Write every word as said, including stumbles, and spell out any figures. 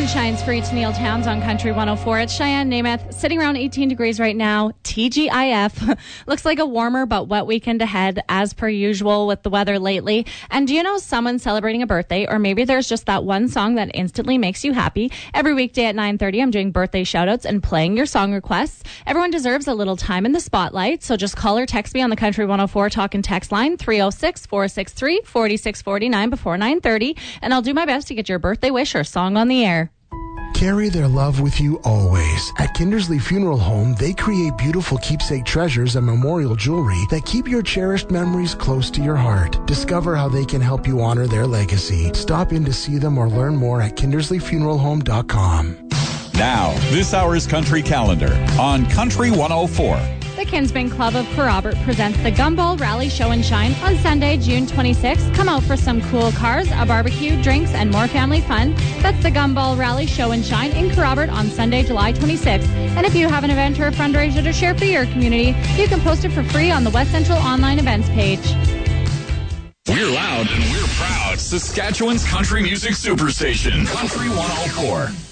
Sunshine's free to Neil Towns on Country one oh four. It's Cheyenne Namath, sitting around eighteen degrees right now. T G I F. Looks like a warmer but wet weekend ahead, as per usual with the weather lately. And do you know someone's celebrating a birthday? Or maybe there's just that one song that instantly makes you happy. Every weekday at nine thirty, I'm doing birthday shoutouts and playing your song requests. Everyone deserves a little time in the spotlight, so just call or text me on the Country one oh four talk and text line three oh six, four six three, four six four nine before nine thirty, and I'll do my best to get your birthday wish or song on the air. Carry their love with you always. At Kindersley Funeral Home, they create beautiful keepsake treasures and memorial jewelry that keep your cherished memories close to your heart. Discover how they can help you honor their legacy. Stop in to see them or learn more at kindersley funeral home dot com. Now, this hour's Country Calendar on Country one oh four. The Kinsman Club of Kerrobert presents the Gumball Rally Show and Shine on Sunday, June twenty-sixth. Come out for some cool cars, a barbecue, drinks, and more family fun. That's the Gumball Rally Show and Shine in Kerrobert on Sunday, July twenty-sixth. And if you have an event or a fundraiser to share for your community, you can post it for free on the West Central online events page. We're loud and we're proud. Saskatchewan's country music superstation, Country one oh four.